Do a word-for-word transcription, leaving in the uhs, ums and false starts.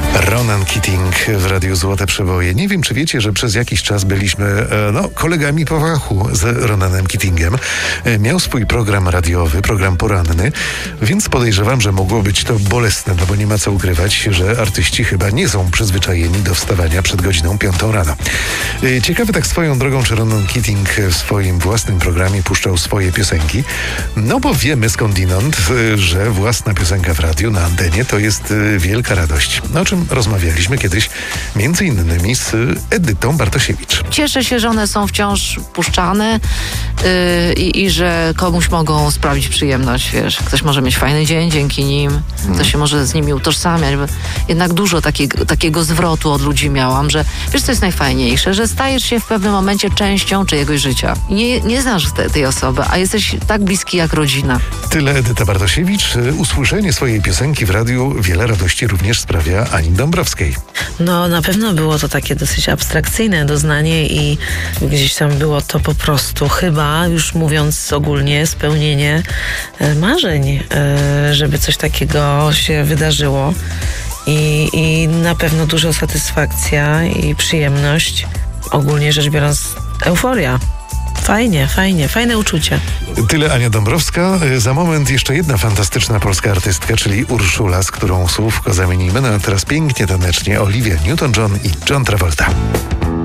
Ronan Keating w Radiu Złote Przeboje. Nie wiem, czy wiecie, że przez jakiś czas byliśmy e, no, kolegami po fachu z Ronanem Keatingem. E, miał swój program radiowy, program poranny, więc podejrzewam, że mogło być to bolesne, no bo nie ma co ukrywać, że artyści chyba nie są przyzwyczajeni do wstawania przed godziną piątą rano. E, ciekawe tak swoją drogą, czy Ronan Keating w swoim własnym programie puszczał swoje piosenki. No bo wiemy skądinąd, e, że własna piosenka w radiu na antenie to jest e, wielka radość. O czym rozmawialiśmy kiedyś między innymi z Edytą Bartosiewicz. Cieszę się, że one są wciąż puszczane yy, i, i że komuś mogą sprawić przyjemność, wiesz. Ktoś może mieć fajny dzień dzięki nim, hmm. ktoś się może z nimi utożsamiać. Bo jednak dużo takiego, takiego zwrotu od ludzi miałam, że wiesz, co jest najfajniejsze, że stajesz się w pewnym momencie częścią czyjegoś życia. Nie, nie znasz te, tej osoby, a jesteś tak bliski jak rodzina. Tyle Edyta Bartosiewicz. Usłyszenie swojej piosenki w radiu wiele radości również sprawia Ani Dąbrowskiej. No na pewno było to takie dosyć abstrakcyjne doznanie i gdzieś tam było to po prostu chyba, już mówiąc ogólnie, spełnienie e, marzeń, e, żeby coś takiego się wydarzyło i, i na pewno duża satysfakcja i przyjemność, ogólnie rzecz biorąc euforia. Fajnie, fajnie, fajne uczucie. Tyle Ania Dąbrowska. Za moment jeszcze jedna fantastyczna polska artystka, czyli Urszula, z którą słówko zamienimy. No a teraz pięknie, tanecznie Olivia Newton-John i John Travolta.